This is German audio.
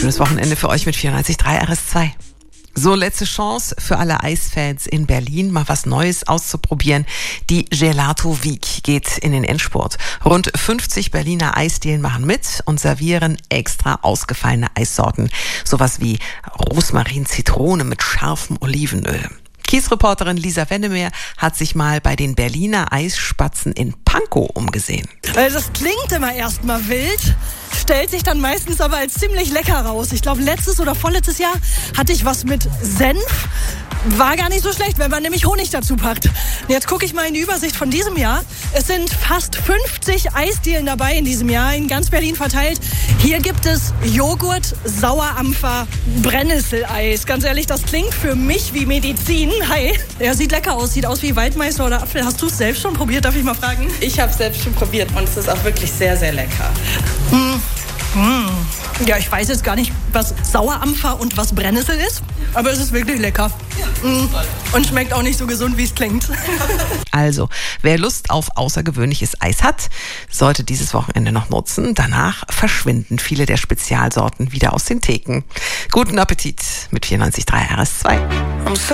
Schönes Wochenende für euch mit 94.3 RS2. So, letzte Chance für alle Eisfans in Berlin, mal was Neues auszuprobieren. Die Gelato Week geht in den Endspurt. Rund 50 Berliner Eisdielen machen mit und servieren extra ausgefallene Eissorten. Sowas wie Rosmarin-Zitrone mit scharfem Olivenöl. Kiesreporterin Lisa Wennemeer hat sich mal bei den Berliner Eisspatzen in Pankow umgesehen. Das klingt immer erstmal wild, stellt sich dann meistens aber als ziemlich lecker raus. Ich glaube, letztes oder vorletztes Jahr hatte ich was mit Senf. War gar nicht so schlecht, wenn man nämlich Honig dazu packt. Jetzt gucke ich mal in die Übersicht von diesem Jahr. Es sind fast 50 Eisdielen dabei in diesem Jahr, in ganz Berlin verteilt. Hier gibt es Joghurt, Sauerampfer, Brennnesseleis. Ganz ehrlich, das klingt für mich wie Medizin. Hi. Ja, sieht lecker aus. Sieht aus wie Waldmeister oder Apfel. Hast du es selbst schon probiert? Darf ich mal fragen? Ich habe es selbst schon probiert und es ist auch wirklich sehr, sehr lecker. Ja, ich weiß jetzt gar nicht, was Sauerampfer und was Brennnessel ist, aber es ist wirklich lecker. Und schmeckt auch nicht so gesund, wie es klingt. Also, wer Lust auf außergewöhnliches Eis hat, sollte dieses Wochenende noch nutzen. Danach verschwinden viele der Spezialsorten wieder aus den Theken. Guten Appetit mit 94.3 RS2.